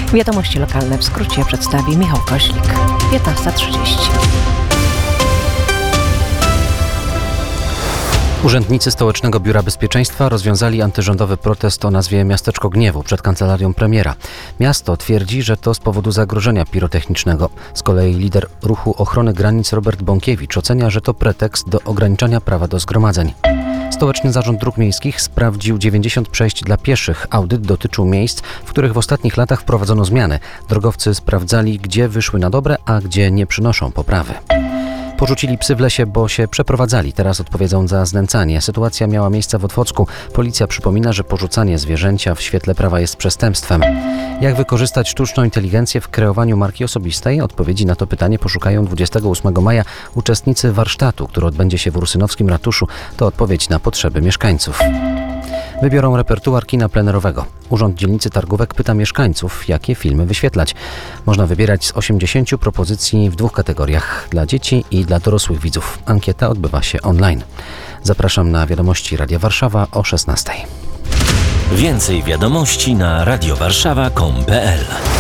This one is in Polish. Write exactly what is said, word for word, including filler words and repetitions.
Wiadomości lokalne w skrócie przedstawi Michał Koźlik. piętnasta trzydzieści. Urzędnicy Stołecznego Biura Bezpieczeństwa rozwiązali antyrządowy protest o nazwie Miasteczko Gniewu przed kancelarią premiera. Miasto twierdzi, że to z powodu zagrożenia pirotechnicznego. Z kolei lider ruchu ochrony granic Robert Bąkiewicz ocenia, że to pretekst do ograniczania prawa do zgromadzeń. Stołeczny Zarząd Dróg Miejskich sprawdził dziewięćdziesiąt przejść dla pieszych. Audyt dotyczył miejsc, w których w ostatnich latach wprowadzono zmiany. Drogowcy sprawdzali, gdzie wyszły na dobre, a gdzie nie przynoszą poprawy. Porzucili psy w lesie, bo się przeprowadzali. Teraz odpowiedzą za znęcanie. Sytuacja miała miejsce w Otwocku. Policja przypomina, że porzucanie zwierzęcia w świetle prawa jest przestępstwem. Jak wykorzystać sztuczną inteligencję w kreowaniu marki osobistej? Odpowiedzi na to pytanie poszukają dwudziestego ósmego maja uczestnicy warsztatu, który odbędzie się w Ursynowskim Ratuszu. To odpowiedź na potrzeby mieszkańców. Wybiorą repertuar kina plenerowego. Urząd Dzielnicy Targówek pyta mieszkańców, jakie filmy wyświetlać. Można wybierać z osiemdziesięciu propozycji w dwóch kategoriach, dla dzieci i dla dorosłych widzów. Ankieta odbywa się online. Zapraszam na wiadomości Radia Warszawa o szesnastej. Więcej wiadomości na radiowarszawa kropka com kropka pe el.